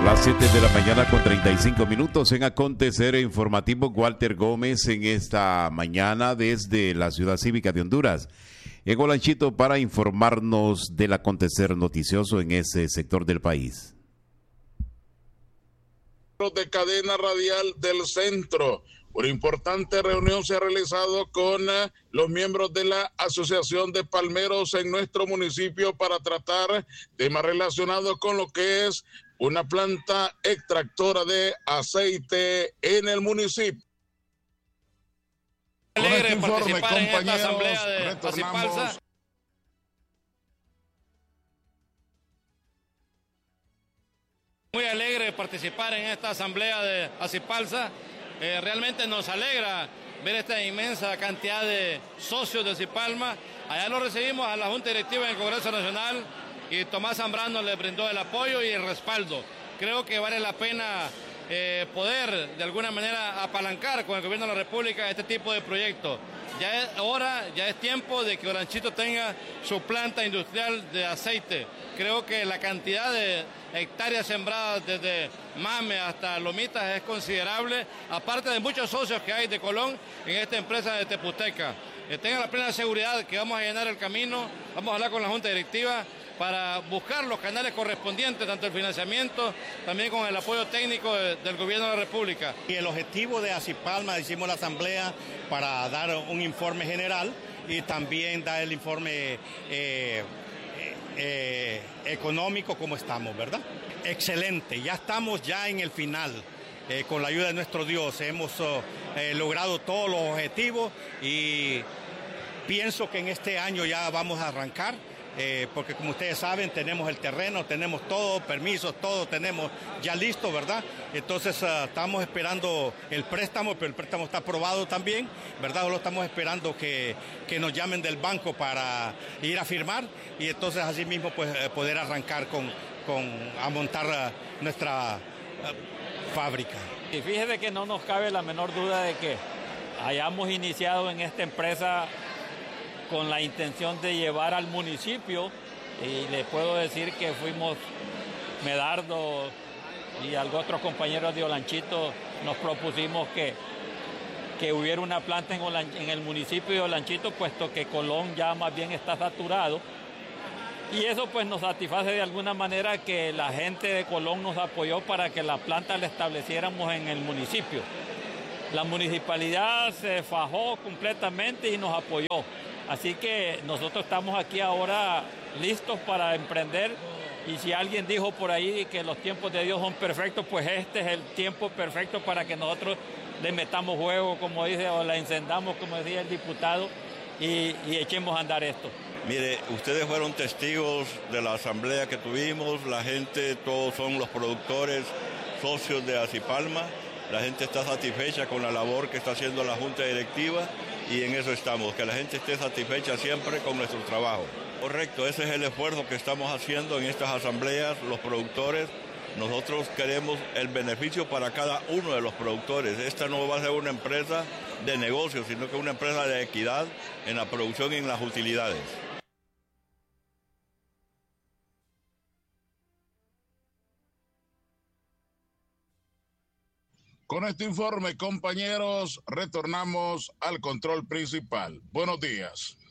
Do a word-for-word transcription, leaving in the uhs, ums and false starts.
Las siete de la mañana con treinta y cinco minutos en Acontecer Informativo. Walter Gómez en esta mañana desde la Ciudad Cívica de Honduras, en Olanchito, para informarnos del acontecer noticioso en ese sector del país. De cadena radial del centro. Una importante reunión se ha realizado con los miembros de la Asociación de Palmeros en nuestro municipio para tratar temas relacionados con lo que es una planta extractora de aceite en el municipio. Alegre de participar en esta asamblea de Acipalsa. Muy alegre de participar en esta asamblea de Acipalsa. Eh, realmente nos alegra ver esta inmensa cantidad de socios de Acipalma. Allá lo recibimos a la Junta Directiva en el Congreso Nacional y Tomás Zambrano le brindó el apoyo y el respaldo. Creo que vale la pena eh, poder de alguna manera apalancar con el Gobierno de la República este tipo de proyectos. Ya es hora, ya es tiempo de que Olanchito tenga su planta industrial de aceite. Creo que la cantidad de hectáreas sembradas desde Mame hasta Lomitas es considerable, aparte de muchos socios que hay de Colón en esta empresa de Teputeca. Que tengan la plena seguridad que vamos a llenar el camino, vamos a hablar con la Junta Directiva para buscar los canales correspondientes, tanto el financiamiento, también con el apoyo técnico de, del Gobierno de la República. Y el objetivo de Acipalma, hicimos la asamblea para dar un informe general y también dar el informe eh, eh, económico, como estamos, ¿verdad? Excelente, ya estamos ya en el final. Eh, con la ayuda de nuestro Dios hemos eh, logrado todos los objetivos y pienso que en este año ya vamos a arrancar. Eh, porque como ustedes saben, tenemos el terreno, tenemos todo, permisos, todo tenemos ya listo, ¿verdad? Entonces uh, estamos esperando el préstamo, pero el préstamo está aprobado también, ¿verdad? Solo estamos esperando que, que nos llamen del banco para ir a firmar y entonces así mismo pues eh, poder arrancar con, con a montar uh, nuestra uh, fábrica. Y fíjese que no nos cabe la menor duda de que hayamos iniciado en esta empresa con la intención de llevar al municipio, y le puedo decir que fuimos Medardo y algunos otros compañeros de Olanchito, nos propusimos que, que hubiera una planta en, Olan, en el municipio de Olanchito, puesto que Colón ya más bien está saturado, y eso pues nos satisface de alguna manera que la gente de Colón nos apoyó para que la planta la estableciéramos en el municipio. La municipalidad se fajó completamente y nos apoyó. Así que nosotros estamos aquí ahora listos para emprender, y si alguien dijo por ahí que los tiempos de Dios son perfectos, pues este es el tiempo perfecto para que nosotros le metamos juego, como dice, o la encendamos, como decía el diputado, y, y echemos a andar esto. Mire, ustedes fueron testigos de la asamblea que tuvimos, la gente, todos son los productores, socios de Acipalma. La gente está satisfecha con la labor que está haciendo la Junta Directiva y en eso estamos, que la gente esté satisfecha siempre con nuestro trabajo. Correcto, ese es el esfuerzo que estamos haciendo en estas asambleas, los productores. Nosotros queremos el beneficio para cada uno de los productores. Esta no va a ser una empresa de negocios, sino que una empresa de equidad en la producción y en las utilidades. Con este informe, compañeros, retornamos al control principal. Buenos días.